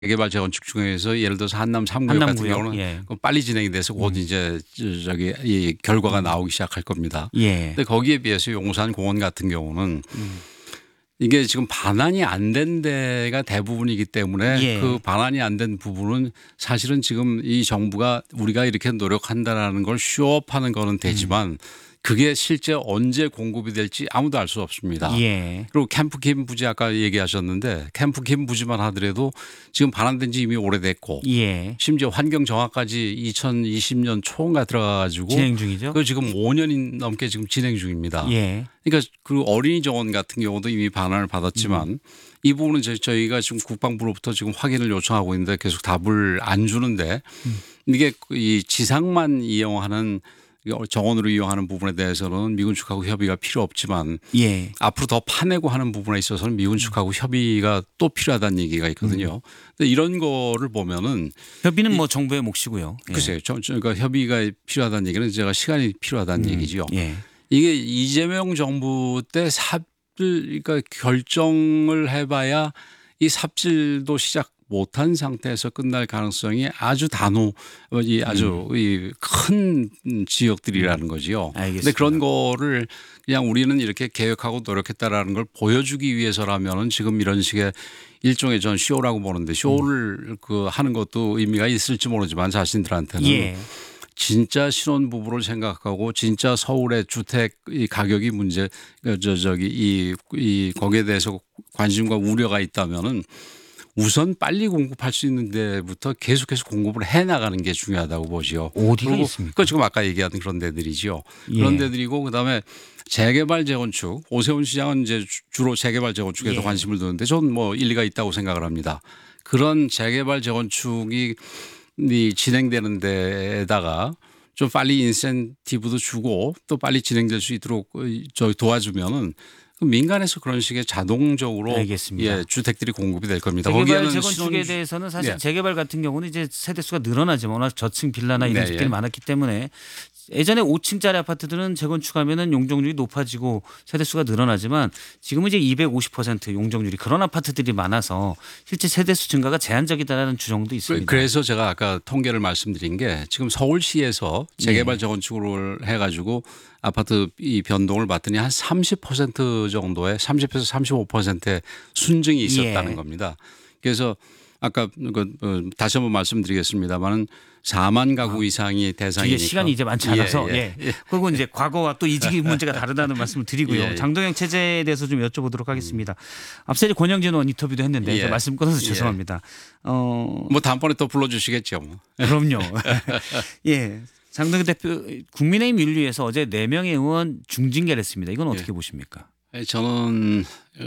재개발 재건축 중에서 예를 들어서 한남 3구역 같은 한남구역. 경우는 예. 빨리 진행이 돼서 곧 이제 저기 이 결과가 나오기 시작할 겁니다. 예. 근데 거기에 비해서 용산 공원 같은 경우는 음. 이게 지금 반환이 안 된 데가 대부분이기 때문에 예. 그 반환이 안 된 부분은 사실은 지금 이 정부가 우리가 이렇게 노력한다라는 걸 쇼업하는 거는 되지만 그게 실제 언제 공급이 될지 아무도 알 수 없습니다. 예. 그리고 캠프 김 부지 아까 얘기하셨는데 캠프 김 부지만 하더라도 지금 반환된 지 이미 오래됐고 예. 심지어 환경 정화까지 2020년 초인가 들어가가지고 진행 중이죠. 그 지금 5년이 넘게 지금 진행 중입니다. 예. 그러니까 그 어린이 정원 같은 경우도 이미 반환을 받았지만 이 부분은 저희가 지금 국방부로부터 지금 확인을 요청하고 있는데 계속 답을 안 주는데 이게 이 지상만 이용하는 정원으로 이용하는 부분에 대해서는 미군 측하고 협의가 필요 없지만 예. 앞으로 더 파내고 하는 부분에 있어서는 미군 측하고 협의가 또 필요하다는 얘기가 있거든요. 근데 이런 거를 보면은 협의는 뭐 정부의 몫이고요. 예. 글쎄요. 그러니까 협의가 필요하다는 얘기는 제가 시간이 필요하다는 얘기죠. 예. 이게 이재명 정부 때 그러니까 결정을 해봐야 이 삽질도 시작 못한 상태에서 끝날 가능성이 아주 아주 큰 지역들이라는 거지요. 알겠습니다. 근데 그런 거를 그냥 우리는 이렇게 계획하고 노력했다라는 걸 보여주기 위해서라면은 지금 이런 식의 일종의 전 쇼라고 보는데 쇼를 하는 것도 의미가 있을지 모르지만 자신들한테는 예. 진짜 신혼부부를 생각하고 진짜 서울의 주택 이 가격이 문제 거기에 대해서 관심과 우려가 있다면은 우선 빨리 공급할 수 있는 데부터 계속해서 공급을 해 나가는 게 중요하다고 보지요. 어디가 그리고 있습니까? 그 지금 아까 얘기한 그런 데들이죠. 예. 그런 데들이고 그다음에 재개발 재건축 오세훈 시장은 이제 주로 재개발 재건축에도 예. 관심을 두는데 저는 뭐 일리가 있다고 생각을 합니다. 그런 재개발 재건축이 진행되는 데에다가 좀 빨리 인센티브도 주고 또 빨리 진행될 수 있도록 저희 도와주면은 민간에서 그런 식의 자동적으로 알겠습니다. 예, 주택들이 공급이 될 겁니다. 재개발 거기에는 재건축에 대해서는 사실 예. 재개발 같은 경우는 이제 세대 수가 늘어나지만 워낙 저층 빌라나 이런 네, 집들이 예. 많았기 때문에 예전에 5층짜리 아파트들은 재건축하면은 용적률이 높아지고 세대 수가 늘어나지만 지금은 이제 250% 용적률이 그런 아파트들이 많아서 실제 세대 수 증가가 제한적이다라는 주장도 있습니다. 그래서 제가 아까 통계를 말씀드린 게 지금 서울시에서 재개발 재건축을 해가지고 아파트 이 변동을 봤더니 한 30% 정도의 30에서 35%의 순증이 있었다는 예. 겁니다. 그래서 아까 다시 한번 말씀드리겠습니다만은 4만 가구 이상이 대상이니까 뒤에 시간이 이제 많지 않아서 예. 그리고 이제 과거와 또 이직이 문제가 다르다는 말씀을 드리고요. 예. 장동영 체제에 대해서 좀 여쭤보도록 하겠습니다. 앞서 이제 권영진 의원 인터뷰도 했는데 예. 말씀 끊어서 예. 죄송합니다. 뭐 다음번에 또 불러주시겠죠. 뭐. 그럼요. 예. 장동영 대표 국민의힘 윤리위에서 어제 4명의 의원 중징계를 했습니다. 이건 어떻게 보십니까? 저는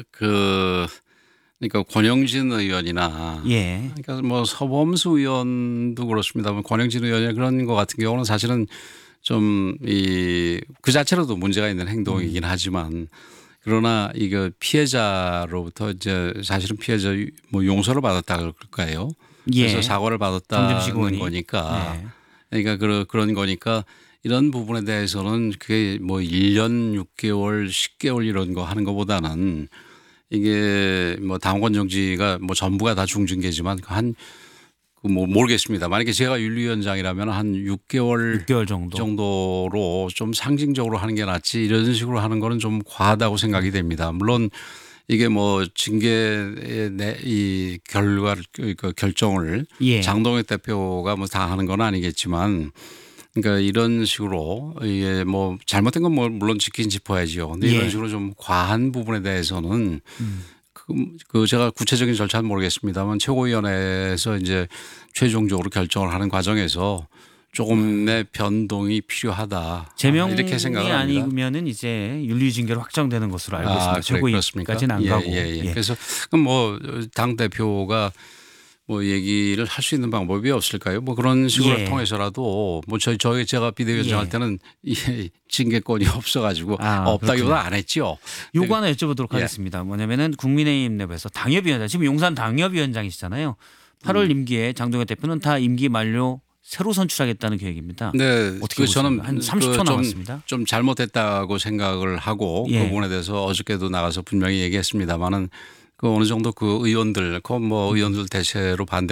그러니까 권영진 의원이나 예. 그러니까 뭐 서범수 의원도 그렇습니다만 권영진 의원이 그런 것 같은 경우는 사실은 좀 그 자체로도 문제가 있는 행동이긴 하지만 그러나 이거 피해자로부터 이제 사실은 피해자 뭐 용서를 받았다 그럴까요? 예. 그래서 사과를 받았다는 거니까 네. 그러니까 그런 거니까 이런 부분에 대해서는 그게 뭐 1년 6개월 10개월 이런 거 하는 것보다는 이게 뭐 당원 정지가 뭐 전부가 다 중징계지만 뭐 모르겠습니다. 만약에 제가 윤리위원장이라면 한 6개월 6개월 정도. 정도로 좀 상징적으로 하는 게 낫지 이런 식으로 하는 거는 좀 과하다고 생각이 됩니다. 물론 이게 뭐 징계의 이 결정을 예. 장동혁 대표가 뭐 다 하는 건 아니겠지만 그러니까 이런 식으로 이게 뭐 잘못된 건 뭐 물론 지킨 짚어야지요. 근데 이런 식으로 좀 과한 부분에 대해서는 제가 구체적인 절차는 모르겠습니다만 최고위원회에서 이제 최종적으로 결정을 하는 과정에서 조금의 변동이 필요하다. 제명이 이렇게 생각을 합니다. 아니면은 이제 윤리 징계로 확정되는 것으로 알고 있습니다. 최고위까지는 안 가고. 예. 그래서 뭐 당 대표가 뭐 얘기를 할 수 있는 방법이 없을까요? 뭐 그런 식으로 통해서라도 뭐 제가 비대위원장 할 때는 징계권이 없어가지고 없다기보다 안 했죠. 요거 하나 여쭤보도록 하겠습니다. 뭐냐면은 국민의힘 내부에서 당협위원장 지금 용산 당협위원장이시잖아요. 8월 임기에 장동혁 대표는 다 임기 만료 새로 선출하겠다는 계획입니다. 네, 어떻게 저는 한 30초 남았습니다. 좀 잘못했다고 생각을 하고 그 부분에 대해서 어저께도 나가서 분명히 얘기했습니다만은 그 어느 정도 그 의원들, 그 뭐 의원들 대체로 반대